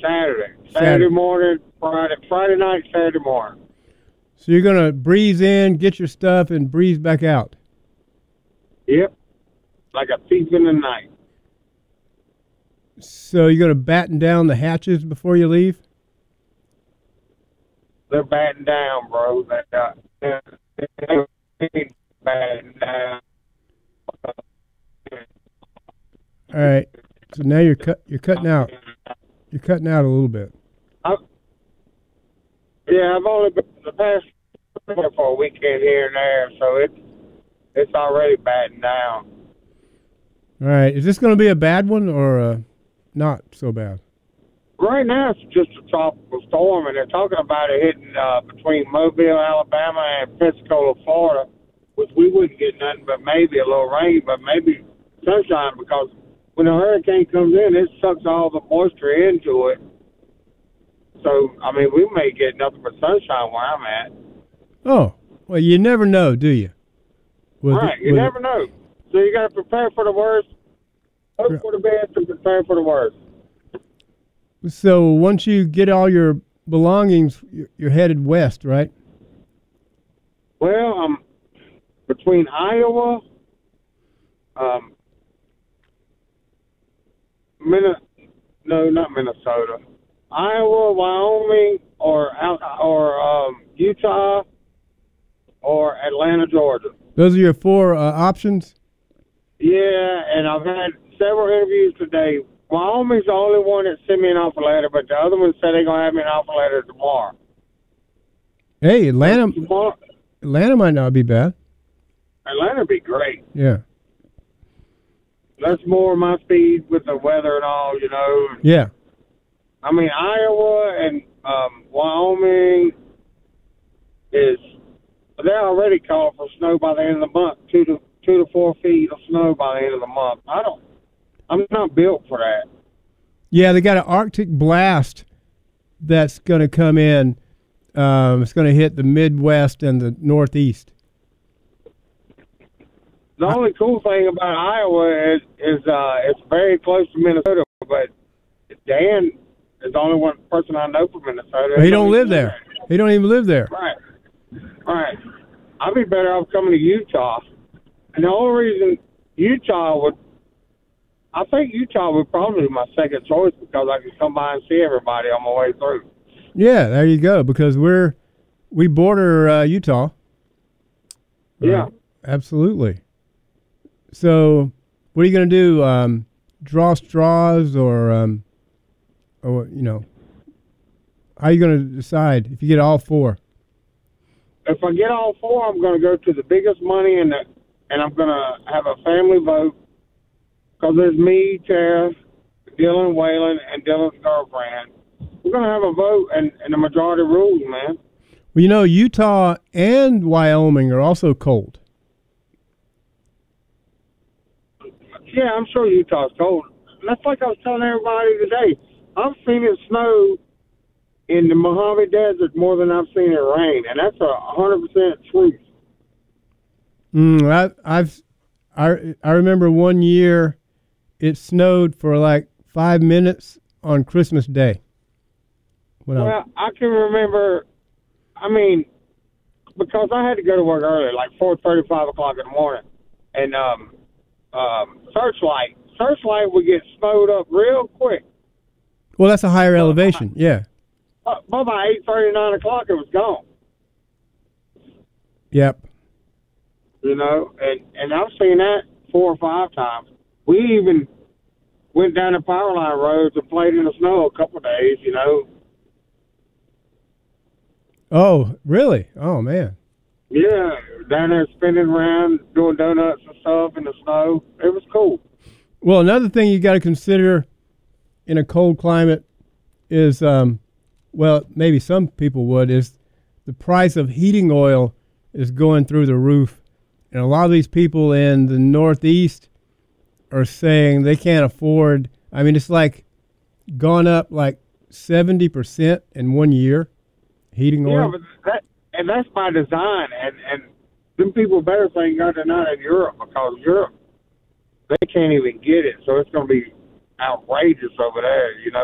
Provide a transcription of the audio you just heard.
Saturday morning, Friday night, Saturday morning. So you're going to breeze in, get your stuff, and breeze back out. Yep, like a thief in the night. So you're going to batten down the hatches before you leave? They're batting down, bro. They're batting down. All right. So now you're cutting out. You're cutting out a little bit. I've only been the past for a weekend here and there, so it's already batting down. All right. Is this going to be a bad one or not so bad? Right now, it's just a tropical storm, and they're talking about it hitting between Mobile, Alabama, and Pensacola, Florida, which we wouldn't get nothing but maybe a little rain, but maybe sunshine, because when a hurricane comes in, it sucks all the moisture into it. So, I mean, we may get nothing but sunshine where I'm at. Oh, well, you never know, do you? You never know. So you got to prepare for the worst, hope for the best, and prepare for the worst. So once you get all your belongings, you're headed west, right? Well, between Iowa, not Minnesota, Iowa, Wyoming, or Utah, or Atlanta, Georgia. Those are your four options? Yeah, and I've had several interviews today. Wyoming's the only one that sent me an offer letter, but the other one said they're going to have me an offer letter tomorrow. Hey, Atlanta might not be bad. Atlanta would be great. Yeah. That's more my speed with the weather and all, you know. Yeah. I mean, Iowa and Wyoming they're already calling for snow by the end of the month, 2 to 4 feet of snow by the end of the month. I'm not built for that. Yeah, they got an Arctic blast that's going to come in. It's going to hit the Midwest and the Northeast. The only cool thing about Iowa is it's very close to Minnesota, but Dan is the only one person I know from Minnesota. He don't live there. He don't even live there. Right. I'd be better off coming to Utah. And the only reason I think Utah would probably be my second choice because I can come by and see everybody on my way through. Yeah, there you go, because we border Utah. Yeah. Absolutely. So what are you going to do? Draw straws or you know, how are you going to decide if you get all four? If I get all four, I'm going to go to the biggest money and I'm going to have a family vote because there's me, Tara, Dylan, Waylon, and Dylan's girlfriend. We're going to have a vote and the majority rules, man. Well, you know, Utah and Wyoming are also cold. Yeah, I'm sure Utah's cold. And that's like I was telling everybody today. I've seen it snow in the Mojave Desert more than I've seen it rain, and that's 100% truth. I remember one year it snowed for like 5 minutes on Christmas Day. I can remember. I mean, because I had to go to work early, like 4:30, 5 o'clock in the morning, and Searchlight would get snowed up real quick. Well, that's a higher elevation, yeah. But by 8:30, 9 o'clock, it was gone. Yep. You know, and I've seen that 4 or 5 times. We even went down the power line roads and played in the snow a couple of days, you know. Oh, really? Oh, man. Yeah, down there spinning around, doing donuts and stuff in the snow. It was cool. Well, another thing you got to consider in a cold climate is, well, maybe some people would, is the price of heating oil is going through the roof. And a lot of these people in the Northeast are saying they can't afford. I mean, it's like gone up like 70% in 1 year, heating oil. Yeah, but that's by design. And them people better thank God they're not in Europe, because Europe, they can't even get it. So it's going to be outrageous over there, you know.